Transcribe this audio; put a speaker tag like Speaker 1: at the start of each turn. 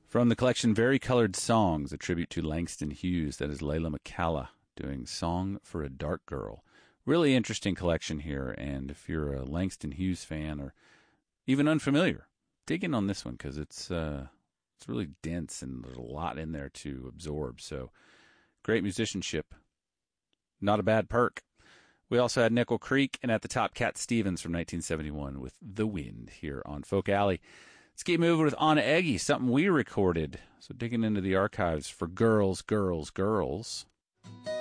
Speaker 1: From the collection Very Colored Songs, a tribute to Langston Hughes, that is Layla McCalla doing Song for a Dark Girl. Really interesting collection here, and if you're a Langston Hughes fan or even unfamiliar, dig in on this one because it's really dense and there's a lot in there to absorb. So great musicianship. Not a bad perk. We also had Nickel Creek, and at the top, Cat Stevens from 1971 with The Wind here on Folk Alley. Let's keep moving with Anna Eggy, something we recorded. So digging into the archives for Girls, Girls, Girls.